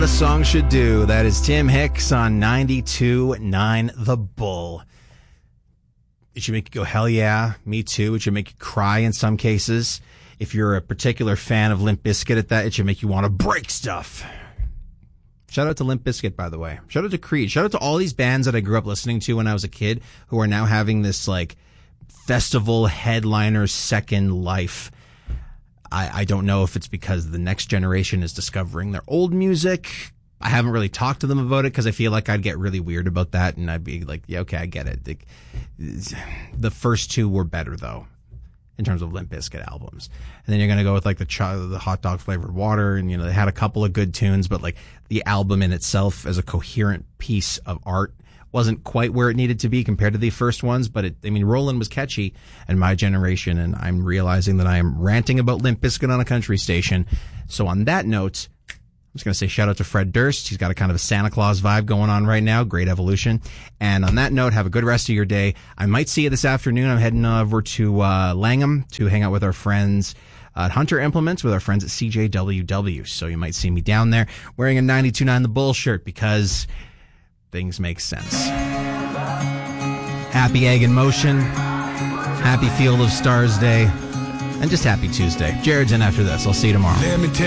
a song should do. That is Tim Hicks on 92.9 The Bull. It should make you go, hell yeah, me too. It should make you cry in some cases. If you're a particular fan of Limp Bizkit at that, it should make you want to break stuff. Shout out to Limp Bizkit, by the way. Shout out to Creed. Shout out to all these bands that I grew up listening to when I was a kid who are now having this, like, festival headliner second life. I don't know if it's because the next generation is discovering their old music. I haven't really talked to them about it because I feel like I'd get really weird about that, and I'd be like, yeah, okay, I get it. The first two were better, though, in terms of Limp Bizkit albums. And then you're going to go with, like, the hot dog flavored water, and, you know, they had a couple of good tunes, but, like, the album in itself as a coherent piece of art wasn't quite where it needed to be compared to the first ones, but Rollin' was catchy in my generation, and I'm realizing that I am ranting about Limp Bizkit on a country station. So on that note, I'm just going to say shout out to Fred Durst. He's got a kind of a Santa Claus vibe going on right now. Great evolution. And on that note, have a good rest of your day. I might see you this afternoon. I'm heading over to Langham to hang out with our friends at Hunter Implements, with our friends at CJWW. So you might see me down there wearing a 92.9 The Bull shirt because things make sense. Happy Egg in Motion. Happy Field of Stars Day. And just happy Tuesday. Jared's in after this. I'll see you tomorrow.